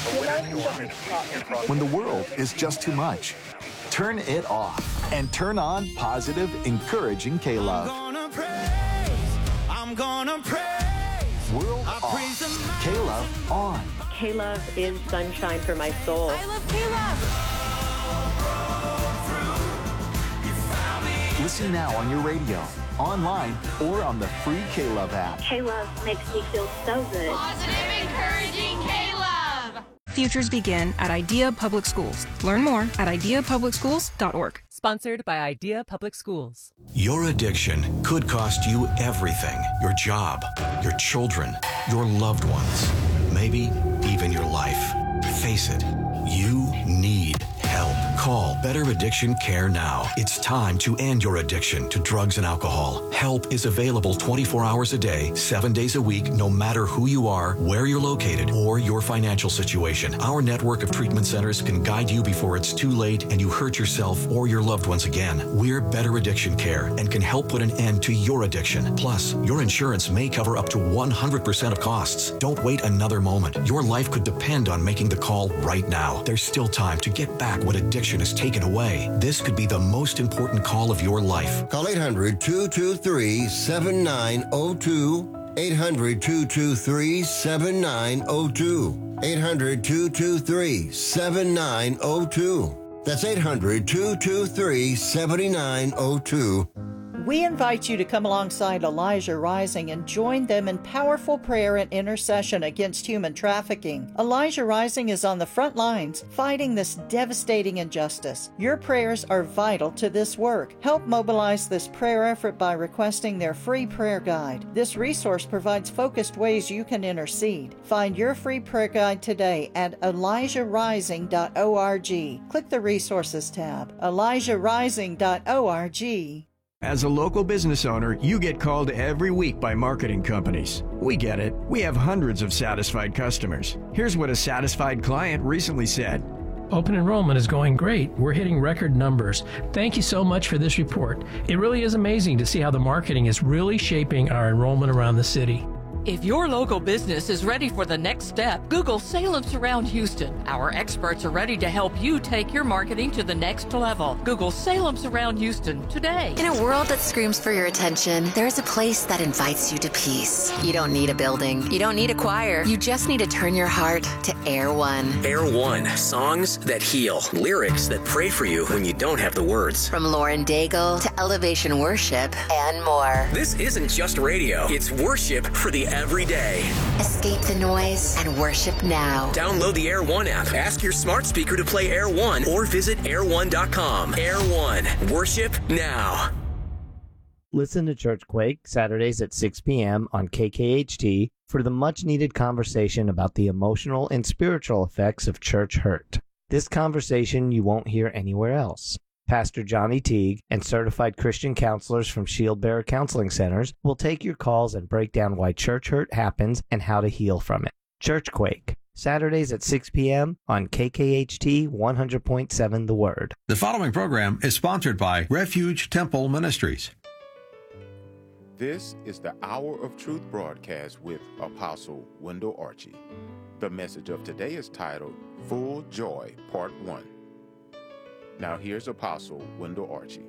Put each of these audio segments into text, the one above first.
When the world is just too much, turn it off and turn on positive, encouraging K-Love. I'm gonna praise. World off. K-Love on. K-Love is sunshine for my soul. I love K-Love. Listen now on your radio, online, or on the free K-Love app. K-Love makes me feel so good. Positive, encouraging K-Love. Futures begin at Idea Public Schools. Learn more at ideapublicschools.org. Sponsored by Idea Public Schools. Your addiction could cost you everything. Your job, your children, your loved ones, maybe even your life. Face it, you need help. Call Better Addiction Care now. It's time to end your addiction to drugs and alcohol. Help is available 24 hours a day, 7 days a week, no matter who you are, where you're located, or your financial situation. Our network of treatment centers can guide you before it's too late and you hurt yourself or your loved ones again. We're Better Addiction Care and can help put an end to your addiction. Plus, your insurance may cover up to 100% of costs. Don't wait another moment. Your life could depend on making the call right now. There's still time to get back what addiction is taken away. This could be the most important call of your life. Call 800-223-7902. 800-223-7902. 800-223-7902. That's 800-223-7902. We invite you to come alongside Elijah Rising and join them in powerful prayer and intercession against human trafficking. Elijah Rising is on the front lines fighting this devastating injustice. Your prayers are vital to this work. Help mobilize this prayer effort by requesting their free prayer guide. This resource provides focused ways you can intercede. Find your free prayer guide today at ElijahRising.org. Click the Resources tab. ElijahRising.org. As a local business owner, you get called every week by marketing companies. We get it. We have hundreds of satisfied customers. Here's what a satisfied client recently said. Open enrollment is going great. We're hitting record numbers. Thank you so much for this report. It really is amazing to see how the marketing is really shaping our enrollment around the city. If your local business is ready for the next step, Google Salem Surround Houston. Our experts are ready to help you take your marketing to the next level. Google Salem Surround Houston today. In a world that screams for your attention, there is a place that invites you to peace. You don't need a building. You don't need a choir. You just need to turn your heart to Air One. Air One. Songs that heal. Lyrics that pray for you when you don't have the words. From Lauren Daigle to Elevation Worship and more. This isn't just radio. It's worship for the everyday. Escape the noise and worship now. Download the Air One app. Ask your smart speaker to play Air One or visit air1.com. Air One. Worship now. Listen to Churchquake Saturdays at 6 p.m. on KKHT for the much-needed conversation about the emotional and spiritual effects of church hurt. This conversation you won't hear anywhere else. Pastor Johnny Teague and certified Christian counselors from Shield Bearer Counseling Centers will take your calls and break down why church hurt happens and how to heal from it. Churchquake, Saturdays at 6 p.m. on KKHT 100.7 The Word. The following program is sponsored by Refuge Temple Ministries. This is the Hour of Truth broadcast with Apostle Wendell Archie. The message of today is titled, Full Joy, Part 1. Now here's Apostle Wendell Archie.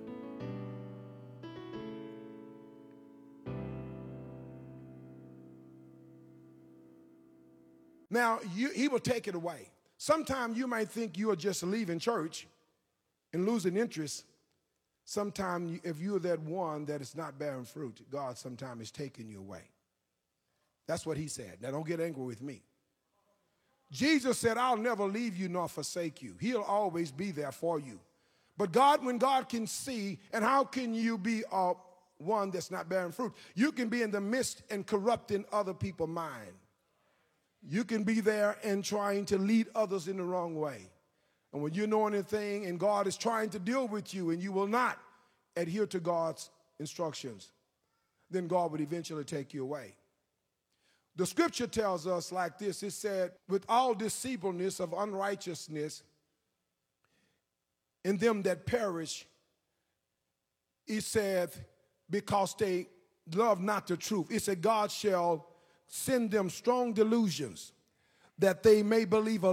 Now, he will take it away. Sometimes you might think you are just leaving church and losing interest. Sometimes if you're that one that is not bearing fruit, God sometimes is taking you away. That's what he said. Now, don't get angry with me. Jesus said, I'll never leave you nor forsake you. He'll always be there for you. But God, when God can see, and how can you be one that's not bearing fruit? You can be in the midst and corrupting other people's mind. You can be there and trying to lead others in the wrong way. And when you know anything and God is trying to deal with you and you will not adhere to God's instructions, then God would eventually take you away. The scripture tells us like this. It said, with all deceitfulness of unrighteousness in them that perish, it said, because they love not the truth. It said, God shall send them strong delusions that they may believe a